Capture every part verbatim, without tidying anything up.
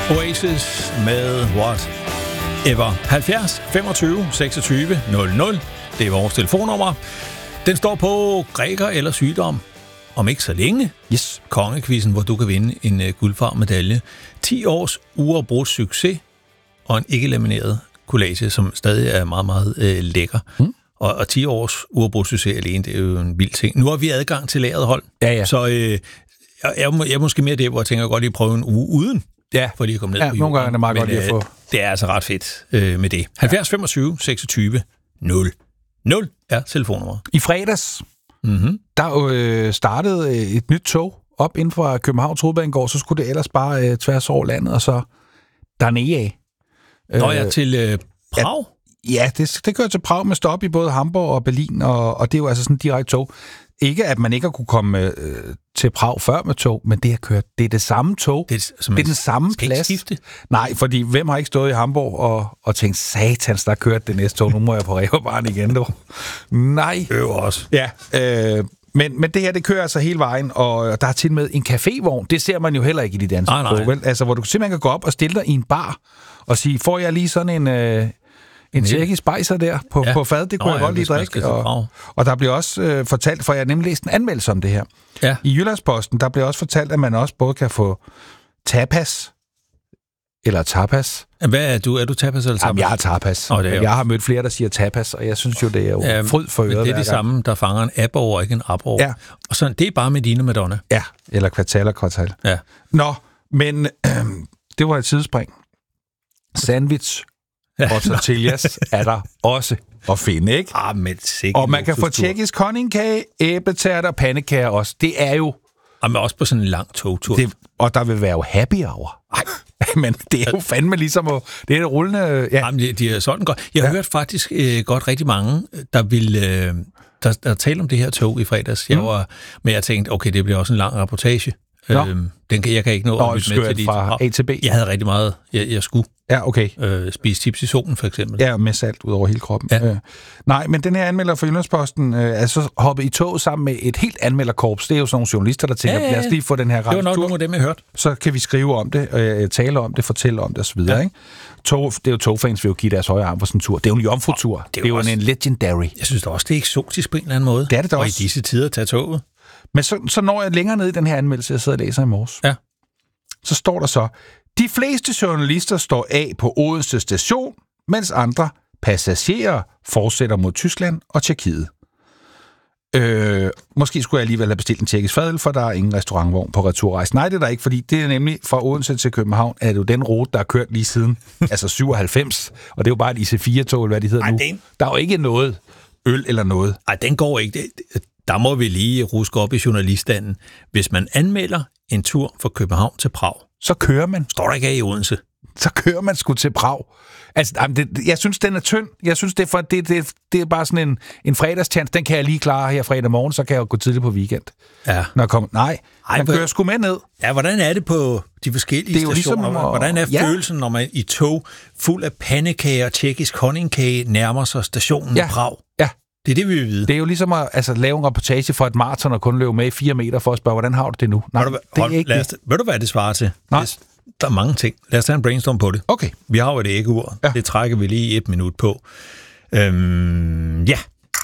Oasis med Whatever. halvfjerds femogtyve seksogtyve nul nul. Det er vores telefonnummer. Den står på græker eller sygdom. Om ikke så længe. Yes. Kongekvizzen, hvor du kan vinde en uh, guldfarvmedalje. ti års uafbrudt succes og en ikke-lamineret collage, som stadig er meget, meget uh, lækker. Mm. Og, og ti års uafbrudt succes alene, det er jo en vild ting. Nu har vi adgang til lageret hold. Ja, ja. Så uh, jeg, jeg er måske mere det, hvor jeg tænker, godt lige prøve en uge uden. Ja, for lige at komme ned ja, på nogle gange er det meget men, godt lige at få. Det er altså ret fedt øh, med det. halvfjerds femogtyve seksogtyve nul nul er telefonnummer. I fredags, mm-hmm. der øh, startede et nyt tog op inden for Københavns Hovedbanegård, så skulle det ellers bare øh, tværs over landet, og så dernede af. Nå ja, til øh, Prag? Ja, ja det, det kører til Prag med stop i både Hamburg og Berlin, og, og det er jo altså sådan en direkte tog. Ikke, at man ikke har kunne komme øh, til Prag før med tog, men det har kørt. Det er det samme tog. Det er, det er den samme plads. Skifte? Nej, fordi hvem har ikke stået i Hamburg og, og tænkt, satans, der kørt det næste tog, nu må jeg på Ræverbaren igen, du. Nej. Øver også. Ja, øh, men, men det her, det kører altså hele vejen, og der er til med en cafévogn. Det ser man jo heller ikke i de danske tog, vel? Altså, hvor du simpelthen kan gå op og stille dig i en bar og sige, får jeg lige sådan en... Øh, En tjekkisk spejser der på, ja. på fad, det kunne Nå, jeg ja, godt lige drikke. Og, og der bliver også øh, fortalt, for jeg har nemlig læst en anmeldelse om det her. Ja. I Jyllandsposten, der bliver også fortalt, at man også både kan få tapas, eller tapas. Hvad er du? Er du tapas eller tapas? Jamen, jeg er tapas. Oh, er jeg har mødt flere, der siger tapas, og jeg synes jo, det er jo ja, fryd for øret. Det er det samme, der fanger en app over, ikke en app over. Ja. Og så det er bare Medina Madonna. Ja, eller kvartal og kvartal. Ja. Nå, men øh, det var et sidespring. Sandwich og tortillas er der også at finde, ikke? Ah, men sikkert. Og man kan få tjekkisk honningkage, æbletærter og pandekager også. Det er jo... Og men også på sådan en lang togtur. Det, og der vil være jo happy hour. Ej, men det er jo fandme ligesom... At, det er det rullende... Ja. Jamen, det, det er sådan godt. Jeg har ja. hørt faktisk øh, godt rigtig mange, der vil... Øh, der, der taler om det her tog i fredags. Jeg mm. var, men jeg tænkte, okay, det bliver også en lang rapportage. Øhm, den kan, jeg kan ikke nå at lytte med til fra A til B. Jeg havde rigtig meget, jeg, jeg skulle ja, okay. øh, spise chips i solen, for eksempel. Ja, med salt ud over hele kroppen. Ja. Øh. Nej, men den her anmelder for Jyllandsposten øh, er så hoppet i toget sammen med et helt anmelderkorps. Det er jo sådan nogle journalister, der tænker, ja, ja, ja. lad os lige få den her rejsetur. Det var nok nogle af dem, jeg hørte. Så kan vi skrive om det, øh, tale om det, fortælle om det osv. Ja. Ikke? Tog, det er jo togfans, vil jo give deres højre arm for sådan en tur. Det er jo en jomfrutur. Det er jo, det er jo også en legendary. Jeg synes da også, det er eksotisk på en eller anden måde. Det er det da også. Og i disse tider at tage toget. Men så, så når jeg længere ned i den her anmeldelse, jeg sidder og læser i morges, ja. så står der så, de fleste journalister står af på Odense station, mens andre passagerer fortsætter mod Tyskland og Tjekkiet. Øh, måske skulle jeg alligevel have bestilt en tjekkisk fadøl, for der er ingen restaurantvogn på returrejse. Nej, det er der ikke, fordi det er nemlig fra Odense til København, er det jo den rute, der er kørt lige siden, altså syvoghalvfems, og det er jo bare et I C fire-tog, hvad de hedder Ej, nu. Den... Der er jo ikke noget øl eller noget. Nej, den går ikke. Det, det, der må vi lige ruske op i journaliststanden. Hvis man anmelder en tur fra København til Prag, så kører man. Står der ikke af i Odense? Så kører man sgu til Prag. Altså, det, jeg synes, den er tynd. Jeg synes, det er, for, det, det, det er bare sådan en, en fredagstjans. Den kan jeg lige klare her fredag morgen, så kan jeg jo gå tidligt på weekend. Ja. Når jeg kommer. Nej, Ej, man kører sgu med ned. Ja, hvordan er det på de forskellige det er stationer? Ligesom, hvordan er ja. følelsen, når man i tog fuld af pandekager og tjekkisk honningkage nærmer sig stationen ja. i Prag? Ja. Det er det, vi vil vide. Det er jo ligesom at altså, lave en reportage for et maraton og kun løbe med i fire meter for at spørge, hvordan har du det nu? Nej, du, det er ikke det. Ved du, hvad det svarer til? Nej. Det, der er mange ting. Lad os tage en brainstorm på det. Okay. Vi har jo et æggeur. Ja. Det trækker vi lige et minut på. Øhm, ja.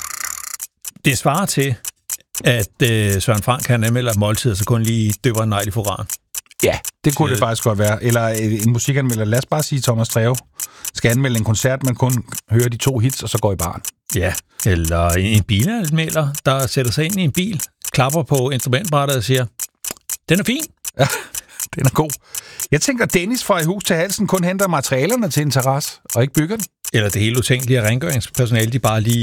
Det svarer til, at øh, Søren Frank kan anmelde måltider, så kun lige døber en negl i foran. Ja, det kunne det faktisk godt være. Eller en musikanmelder, lad os bare sige, Thomas Treve skal anmelde en koncert, man kun hører de to hits, og så går i baren. Ja, eller en bilanmelder, der sætter sig ind i en bil, klapper på instrumentbrættet og siger, den er fin. Ja, den er god. Jeg tænker, Dennis fra I hus til halsen kun henter materialerne til en terrasse, og ikke bygger den. Eller det hele utænkelige rengøringspersonale, de bare lige